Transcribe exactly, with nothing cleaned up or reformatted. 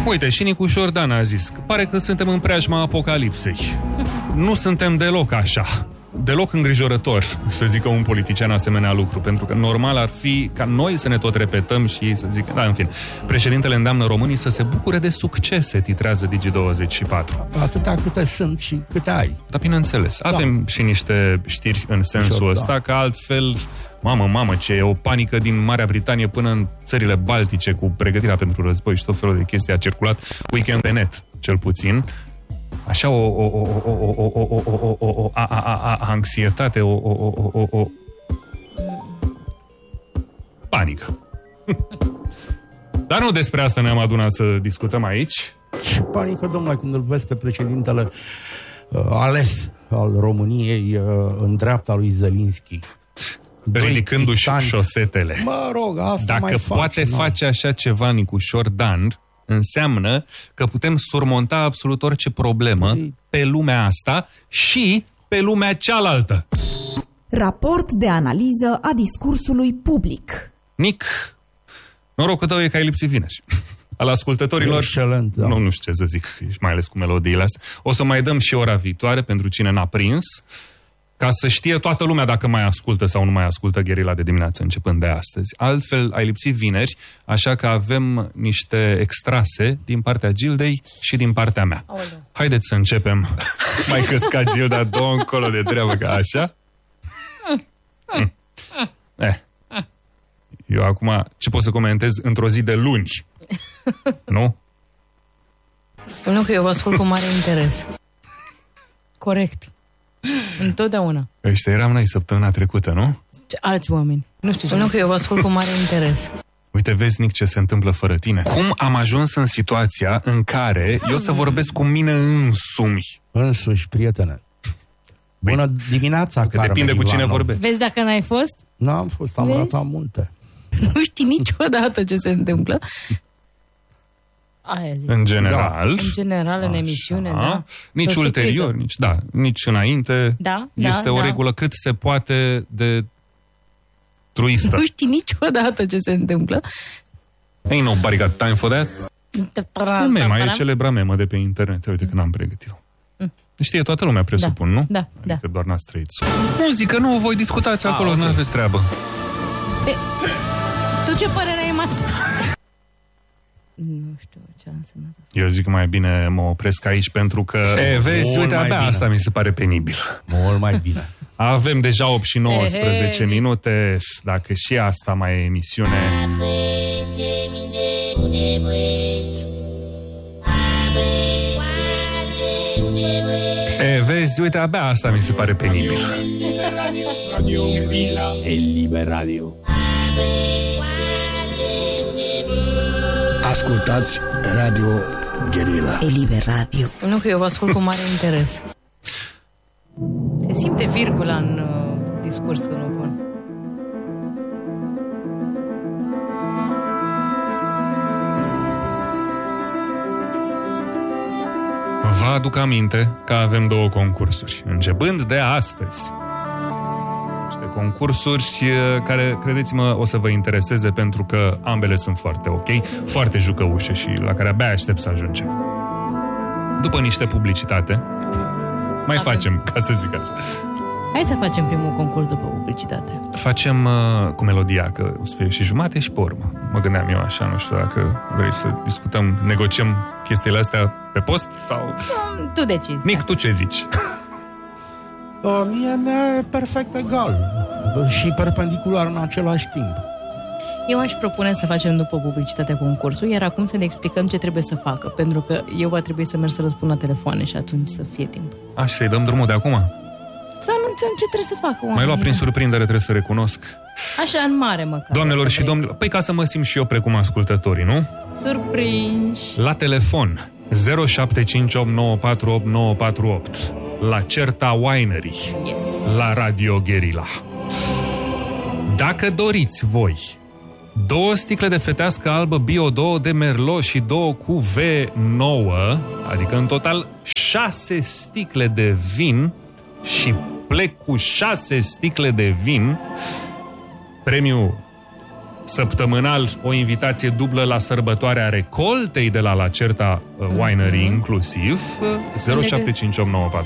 Uite, și Nicu Șordan a zis că pare că suntem în preajma apocalipsei. Nu suntem deloc așa. Deloc îngrijorător să zică un politician asemenea lucru, pentru că normal ar fi ca noi să ne tot repetăm și ei să zică, da, în fine. Președintele îndeamnă românii să se bucure de succese, titrează Digi douăzeci și patru. Atâta câte sunt și câte ai. Da, bineînțeles. Avem da. și niște știri în sensul Șor, ăsta, da. că altfel, mamă, mamă, ce e o panică din Marea Britanie până în țările Baltice cu pregătirea pentru război și tot felul de chestii. A circulat weekend pe net, cel puțin. Așa o, o, o, o, o, o, o, o, o, o, a, a, a, a, anxietate, o, o, o, o, o, panică. Dar nu despre asta ne-am adunat să discutăm aici. Și panică, domnule, când îl vezi pe președintele uh, ales al României uh, în dreapta lui Zelinski. Ridicându-și șosetele. Mă rog, asta Dacă mai poate face, face așa ceva Nicu Șordan, înseamnă că putem surmonta absolut orice problemă Ei. pe lumea asta și pe lumea cealaltă. Raport de analiză a discursului public. Nic, norocul tău e că ai lipsit vineri. Al ascultătorilor, excelent, da. nu, nu știu ce să zic, mai ales cu melodiile astea. O să mai dăm și ora viitoare pentru cine n-a prins, ca să știe toată lumea dacă mai ascultă sau nu mai ascultă Gherila de dimineață începând de astăzi. Altfel, ai lipsit vineri, așa că avem niște extrase din partea Gildei și din partea mea. Aoleu. Haideți să începem. Mai căsca Gilda, două încolo de treabă, ca așa. Mm. Eh. Eu acum, ce pot să comentez într-o zi de luni? Nu? Nu, că eu vă ascult cu mare interes. Corect. Întotdeauna. Ăștia eram noi săptămâna trecută, nu? Alți oameni. Nu știu ce. Nu, că eu vă ascult cu mare interes. Uite, vezi, Nic, ce se întâmplă fără tine. Cum am ajuns în situația în care eu să vorbesc cu mine însumi? Însuși, prietene. Bună dimineața, că Carmen depinde cu cine Ivanov. vorbești. Vezi dacă n-ai fost? N-am fost, am luat la munte. Nu știi niciodată ce se întâmplă. Aia zic. În general. Da. În general, în emisiune, da. Nici o ulterior, surpriză. nici, da, nici înainte. Da, este da, o da. regulă cât se poate de truistă. Nu știi niciodată ce se întâmplă. Ain't nobody got time for that. Asta e mema, e celebra memă de pe internet. Uite că n-am pregătit-o. Știe toată lumea, presupun, da, nu? Da, adică da. doar n-ați trăit. Muzică, nu, voi discutați acolo, okay. Nu aveți treabă. Pe... Tu ce părere ai, Mat? Nu știu ce a însemnat asta. Eu zic că mai bine mă opresc aici pentru că... E, vezi, uite, abia bine. Asta mi se pare penibil. Mult mai bine. Avem deja opt și nouăsprezece minute, dacă și asta mai e emisiune... E, vezi, uite, abia asta mi se pare penibil. Radio Guerilla, el Liber Radio. Ascultați Radio Guerilla. El Liber Radio. Nu, că eu vă ascult cu mare interes. Se simte virgula în uh, discurs când o pun. Vă aduc aminte că avem două concursuri, începând de astăzi. Niște concursuri care, credeți-mă, o să vă intereseze pentru că ambele sunt foarte ok, foarte jucăușe și la care abia aștept să ajungem. După niște publicitate, mai avem. facem, ca să zic așa. Hai să facem primul concurs după publicitate. Facem uh, cu melodia, că o să fie și jumate și pe urmă. Mă gândeam eu așa, nu știu dacă vrei să discutăm, negociem chestiile astea pe post sau... Um, tu decizi. Nic, tu ce zici? Uh, mie mi-e perfect egal și perpendicular în același timp. Eu aș propune să facem după publicitatea concursul, iar acum să ne explicăm ce trebuie să facă, pentru că eu va trebui să merg să răspund la telefoane și atunci să fie timp. Așa, să-i dăm drumul de acum? Să anunțăm ce trebuie să facă oamenii. Mai luat prin surprindere, trebuie să recunosc. Așa, în mare măcar. Doamnelor și domnilor, păi ca să mă simt și eu precum ascultătorii, nu? Surprinși. La telefon zero șapte cinci opt nouă patru opt nouă patru opt, la Certa Winery, yes. La Radio Guerilla. Dacă doriți voi două sticle de fetească albă Bio doi de Merlot și două cu V nouă, adică în total șase sticle de vin, și plec cu șase sticle de vin, premiu săptămânal o invitație dublă la sărbătoarea recoltei de la Lacerta uh, Winery, mm-hmm. inclusiv. zero șapte cinci opt nouă patru